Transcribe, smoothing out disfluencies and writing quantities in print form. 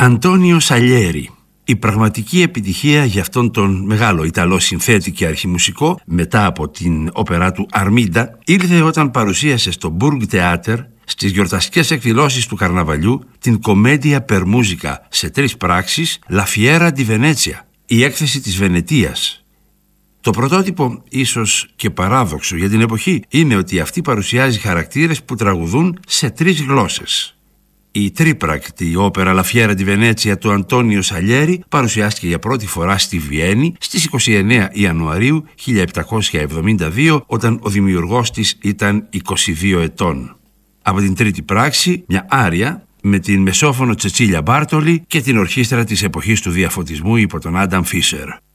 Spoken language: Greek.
Αντώνιο Σαλιέρι. Η πραγματική επιτυχία για αυτόν τον μεγάλο Ιταλό συνθέτη και αρχιμουσικό, μετά από την όπερά του Αρμίντα, ήλθε όταν παρουσίασε στο Burg Theater στις γιορταστικές εκδηλώσεις του καρναβαλιού την κομμέντια per musica σε 3 πράξεις La Fiera di Venezia, η έκθεση της Βενετίας. Το πρωτότυπο, ίσως και παράδοξο για την εποχή, είναι ότι αυτή παρουσιάζει χαρακτήρες που τραγουδούν σε 3 γλώσσες. Η τρίπρακτη όπερα La Fiera di Venezia του Αντώνιο Σαλιέρι παρουσιάστηκε για πρώτη φορά στη Βιέννη στις 29 Ιανουαρίου 1772, όταν ο δημιουργός της ήταν 22 ετών. Από την τρίτη πράξη, μια άρια με την μεσόφωνο Τσετσίλια Μπάρτολη και την ορχήστρα της εποχής του διαφωτισμού υπό τον Άνταμ Φίσερ.